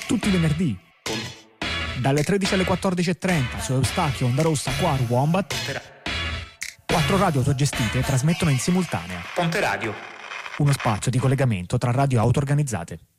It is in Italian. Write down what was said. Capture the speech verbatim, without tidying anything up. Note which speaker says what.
Speaker 1: tutti i venerdì, dalle tredici alle quattordici e trenta su Eustachio, Onda Rossa, Quaru, Wombat. Quattro radio autogestite trasmettono in simultanea.
Speaker 2: Ponte Radio.
Speaker 1: Uno spazio di collegamento tra radio auto-organizzate.